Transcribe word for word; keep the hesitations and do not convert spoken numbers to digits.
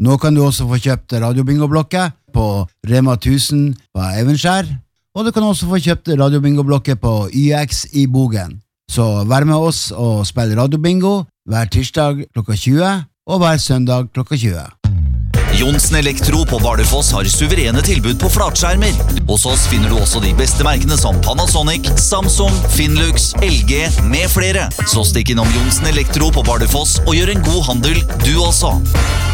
Nå kan du også få kjøpt radiobingo-blokket på Rema tusen på Evenskjær, og du kan også få kjøpt radiobingo-blokket på Y X i Bogen. Så vær med oss og spill radiobingo hver tirsdag klokka tjue og hver søndag klokka tjue. Johnsen Elektro på Bardufoss har suverene tilbud på flatskjermer. Hos oss finner du også de beste merkene som Panasonic, Samsung, Finlux, L G med flere. Så stikk innom Johnsen Elektro på Bardufoss og gjør en god handel du også.